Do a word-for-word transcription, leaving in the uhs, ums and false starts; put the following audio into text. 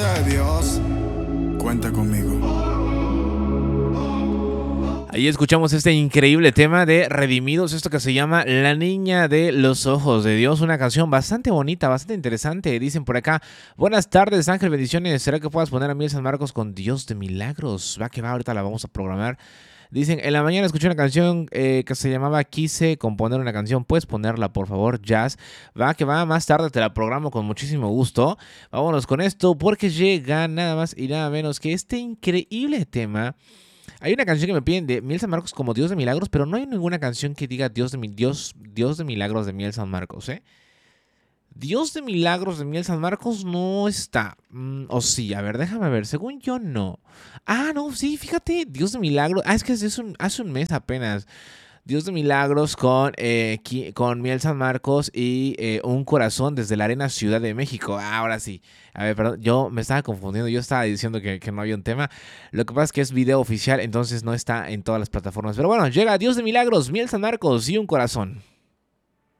de Dios, cuenta conmigo. Ahí escuchamos este increíble tema de Redimidos, esto que se llama La Niña de los Ojos de Dios, una canción bastante bonita, bastante interesante. Dicen por acá, buenas tardes Ángel, bendiciones, ¿será que puedas poner a Miel San Marcos con Dios de Milagros? Va que va, ahorita la vamos a programar. Dicen, en la mañana escuché una canción eh, que se llamaba Quise componer una canción, ¿puedes ponerla por favor, Jazz? Va que va, más tarde te la programo con muchísimo gusto. Vámonos con esto porque llega nada más y nada menos que este increíble tema. Hay una canción que me piden de Miel San Marcos como Dios de Milagros, pero no hay ninguna canción que diga Dios de, mi, Dios, Dios de Milagros de Miel San Marcos, ¿eh? Dios de Milagros de Miel San Marcos no está. Mm, o sí, a ver, déjame ver. Según yo, no. Ah, no, sí, fíjate. Dios de Milagros. Ah, es que es un, hace un mes apenas. Dios de Milagros con, eh, con Miel San Marcos y eh, Un Corazón desde la Arena Ciudad de México. Ah, ahora sí. A ver, perdón, yo me estaba confundiendo. Yo estaba diciendo que, que no había un tema. Lo que pasa es que es video oficial, entonces no está en todas las plataformas. Pero bueno, llega Dios de Milagros, Miel San Marcos y Un Corazón.